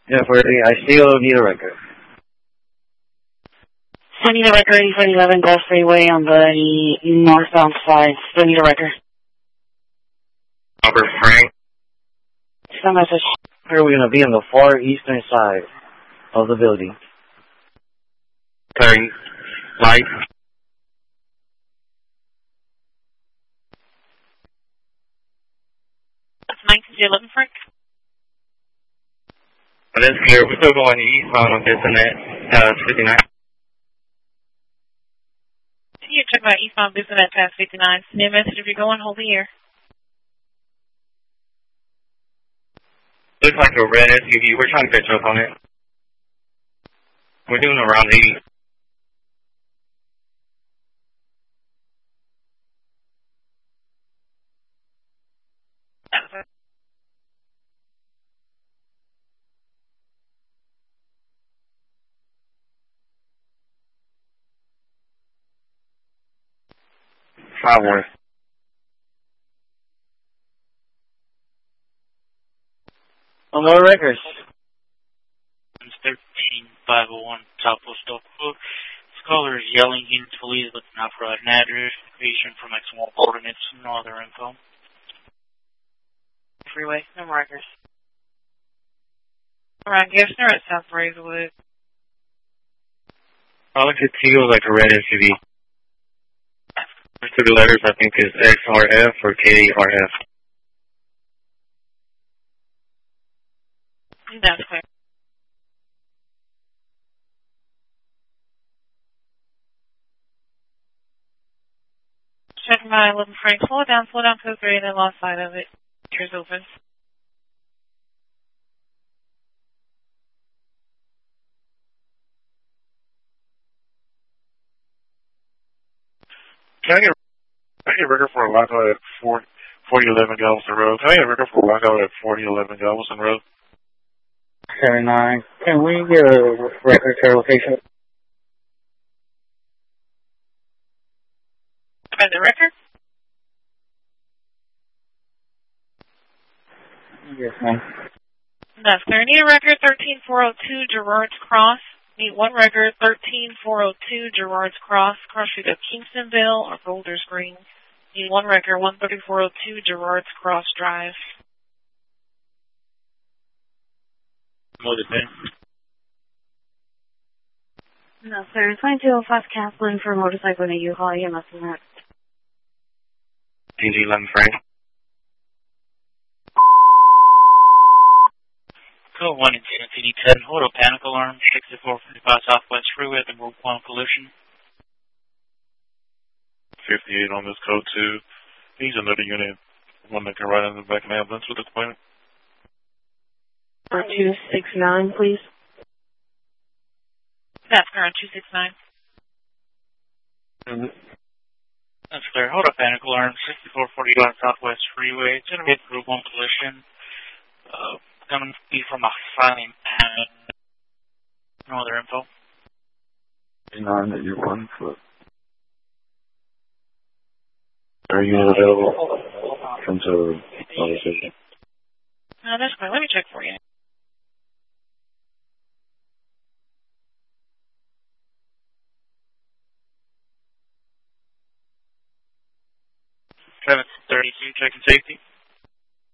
Yeah, I still need a record. I need a record for 11 Gulf Freeway on the northbound side. Still need a record. Robert Frank. Some message. We're going to be on the far eastern side of the building. Turn light. That's 1911 Frank. That's clear. We're still going eastbound on Bissonnet, 59. Can you check my eastbound Bissonnet past 59? Send me a message if you're going, hold the air. Looks like a red SUV. We're trying to catch up on it. We're doing around 80. Five-one. No more records. 13501 Top Post Oakville. This caller is yelling in Toledo looking out for an address, location for maximum coordinates, no other info. Freeway, no more records. Around Gibson at South Brazewood. Alex, it feels like a red SUV. First two letters, I think, is XRF or KRF. That's clear. Check my 11 Frank. Slow down to the 3 and then lost sight of it. Here's open. Can I get a record for a lockout at 4011 Galveston Road? Can I get a record for a lockout at 4011 Galveston Road? 79. Can we get a record to our location? Find the record? Yes, ma'am. That's clear. Need a record 13402 Gerrard's Cross. Need one record 13402 Gerrard's Cross, cross street of Kingstonville or Golders Green. Need one record 13402 Gerrard's Cross Drive. What is it? No, sir. 2205 Kaplan for motorcycle in a U-Haul. You must have that. DG11 Frank. Code 1 in CD10. Hold a panic alarm. 6455 Southwest Freeway at the Group 1 collision. 58 on this code 2. He's another unit. One that can ride in the back of an ambulance with equipment. 269, please. That's current 269. That's clear. Hold a panic alarm. 6441 Southwest Freeway. It's going to be a Group 1 collision. Going to be from a silent panic. No other info. 9 that you're 1 foot. Are you available? Come to the decision. No, that's fine. Let me check for you. Checking safety.